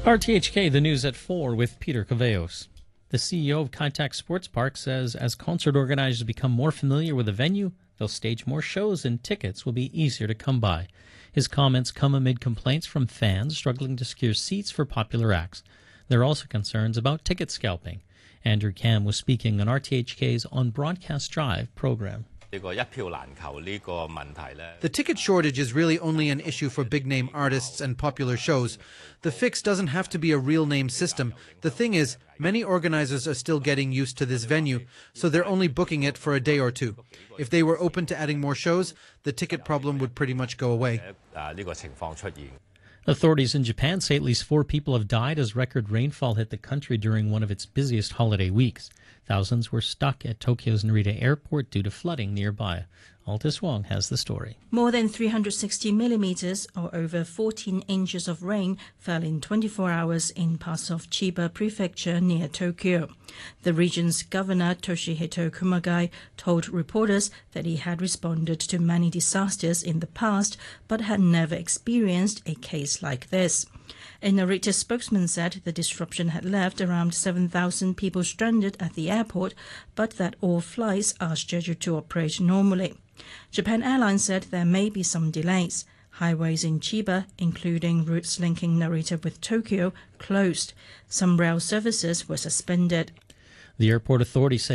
RTHK, the news at 4 with Peter Caveos. The CEO of Kai Sports Park says as concert organizers become more familiar with the venue, they'll stage more shows and tickets will be easier to come by. His comments come amid complaints from fans struggling to secure seats for popular acts. There are also concerns about ticket scalping. Andrew Kam was speaking on RTHK's On Broadcast Drive program. The ticket shortage is really only an issue for big-name artists and popular shows. The fix doesn't have to be a real-name system. The thing is, many organizers are still getting used to this venue, so they're only booking it for a day or two. If they were open to adding more shows, the ticket problem would pretty much go away. Authorities in Japan say at least 4 people have died as record rainfall hit the country during one of its busiest holiday weeks. Thousands were stuck at Tokyo's Narita Airport due to flooding nearby. Altis Wong has the story. More than 360 millimeters, or over 14 inches of rain, fell in 24 hours in parts of Chiba Prefecture near Tokyo. The region's governor, Toshihito Kumagai, told reporters that he had responded to many disasters in the past, but had never experienced a case like this. A Narita spokesman said the disruption had left around 7,000 people stranded at the airport, but that all flights are scheduled to operate normally. Japan Airlines said there may be some delays. Highways in Chiba, including routes linking Narita with Tokyo, closed. Some rail services were suspended. The airport authority said